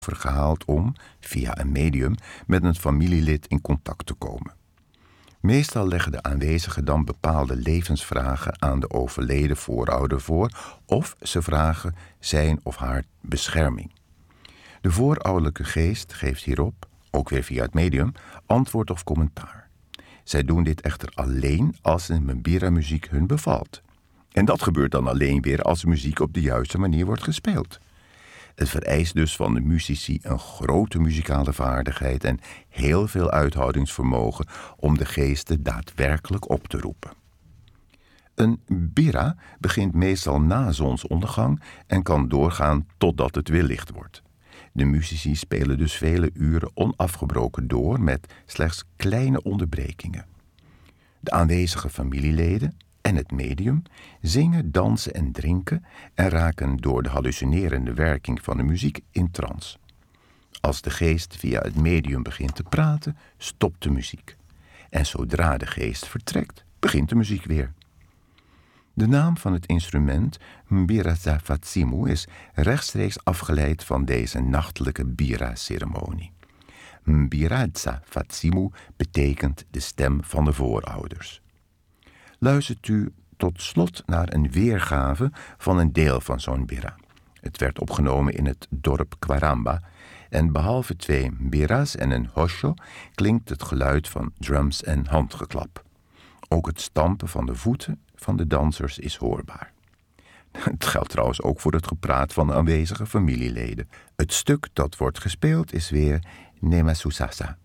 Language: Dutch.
gehaald om, via een medium, met een familielid in contact te komen. Meestal leggen de aanwezigen dan bepaalde levensvragen aan de overleden voorouder voor, of ze vragen zijn of haar bescherming. De voorouderlijke geest geeft hierop, ook weer via het medium, antwoord of commentaar. Zij doen dit echter alleen als de Mbira-muziek hun bevalt. En dat gebeurt dan alleen weer als de muziek op de juiste manier wordt gespeeld. Het vereist dus van de muzici een grote muzikale vaardigheid en heel veel uithoudingsvermogen om de geesten daadwerkelijk op te roepen. Een bira begint meestal na zonsondergang en kan doorgaan totdat het weer licht wordt. De muzici spelen dus vele uren onafgebroken door met slechts kleine onderbrekingen. De aanwezige familieleden en het medium zingen, dansen en drinken en raken door de hallucinerende werking van de muziek in trance. Als de geest via het medium begint te praten, stopt de muziek. En zodra de geest vertrekt, begint de muziek weer. De naam van het instrument, Mbira Fatsimu, is rechtstreeks afgeleid van deze nachtelijke bira-ceremonie. Mbira Fatsimu betekent de stem van de voorouders. Luistert u tot slot naar een weergave van een deel van zo'n bira. Het werd opgenomen in het dorp Kwaramba en behalve 2 bira's en een hosho klinkt het geluid van drums en handgeklap. Ook het stampen van de voeten van de dansers is hoorbaar. Het geldt trouwens ook voor het gepraat van de aanwezige familieleden. Het stuk dat wordt gespeeld is weer Nemasusasa.